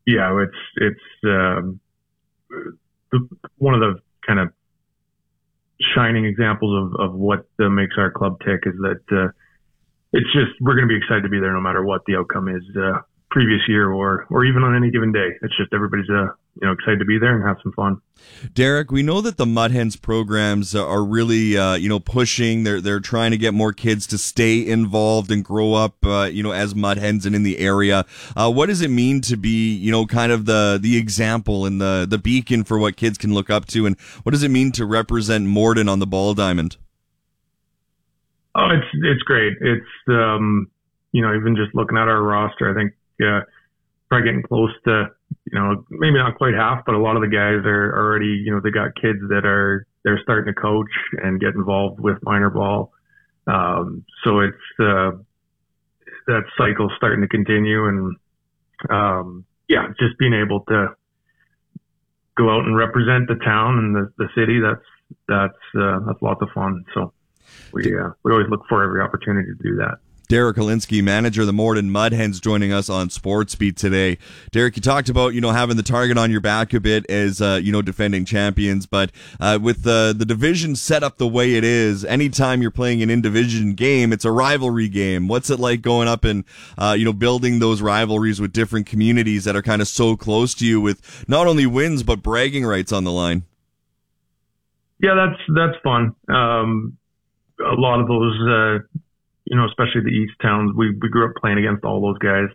yeah, it's one of the kind of shining examples of what makes our club tick is that it's just we're going to be excited to be there no matter what the outcome is, previous year or even on any given day. It's just everybody's excited to be there and have some fun. Derek, we know that the Mud Hens programs are really pushing. They're trying to get more kids to stay involved and grow up as Mud Hens and in the area. What does it mean to be kind of the example and the beacon for what kids can look up to, and what does it mean to represent Morden on the ball diamond? Oh, it's great. It's even just looking at our roster, I think probably getting close to maybe not quite half, but a lot of the guys are already they got kids that they're starting to coach and get involved with minor ball. So it's that cycle's starting to continue, and just being able to go out and represent the town and the city. That's lots of fun. So we always look for every opportunity to do that. Derek Halinski, manager of the Morden Mud Hens, joining us on Sportsbeat today. Derek, you talked about having the target on your back a bit as defending champions, but with the division set up the way it is, anytime you're playing an in-division game, it's a rivalry game. What's it like going up and building those rivalries with different communities that are kind of so close to you, with not only wins but bragging rights on the line? Yeah, that's fun. A lot of those. Especially the East towns, we grew up playing against all those guys.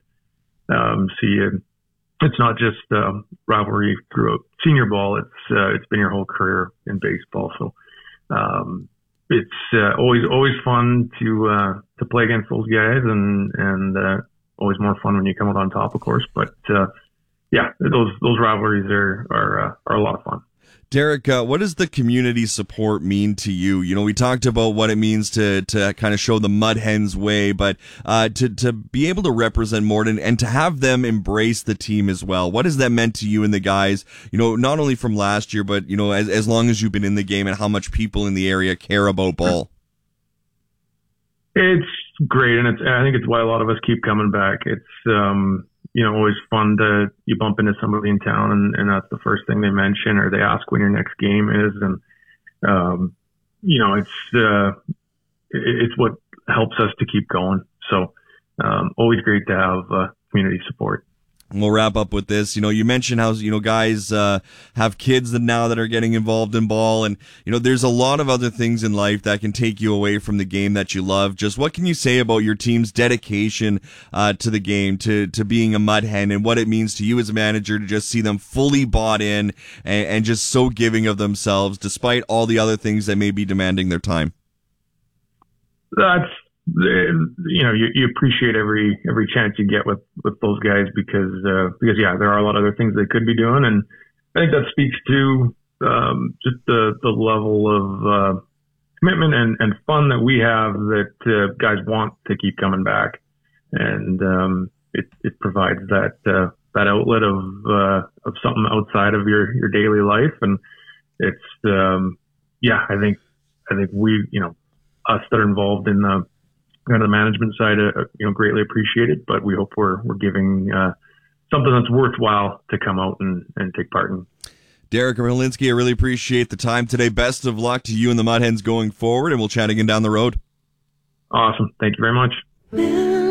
It's not just rivalry throughout senior ball. It's been your whole career in baseball. So it's always fun to play against those guys, and always more fun when you come out on top, of course. But those rivalries are a lot of fun. Derek, what does the community support mean to you? We talked about what it means to kind of show the Mud Hens way, but to be able to represent Morden and to have them embrace the team as well. What has that meant to you and the guys, not only from last year, but, as long as you've been in the game, and how much people in the area care about ball? It's great, and I think it's why a lot of us keep coming back. It's always fun you bump into somebody in town, and that's the first thing they mention, or they ask when your next game is. And, it's what helps us to keep going. So, always great to have community support. We'll wrap up with this. You mentioned how, guys have kids that are getting involved in ball, and, there's a lot of other things in life that can take you away from the game that you love. Just what can you say about your team's dedication to the game, to being a Mud Hen, and what it means to you as a manager to just see them fully bought in and just so giving of themselves, despite all the other things that may be demanding their time? That's, you appreciate every chance you get with those guys because there are a lot of other things they could be doing, and I think that speaks to just the level of commitment and fun that we have, that guys want to keep coming back, and it provides that outlet of something outside of your daily life, and it's I think we us that are involved in the kind of the management side, greatly appreciate it, but we hope we're giving something that's worthwhile to come out and take part in. Derek Halinski, I really appreciate the time today. Best of luck to you and the Mud Hens going forward, and we'll chat again down the road. Awesome. Thank you very much.